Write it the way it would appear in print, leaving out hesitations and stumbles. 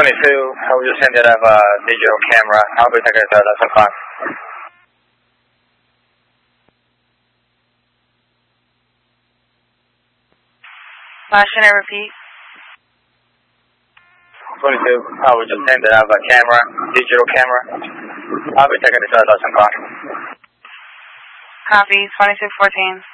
22, I was just saying that I have a digital camera. I'll be taking it to that's fine. Can I repeat? 22, I was just saying that I have a camera, digital camera. I'll be taking it to that's fine. Copy, 2214.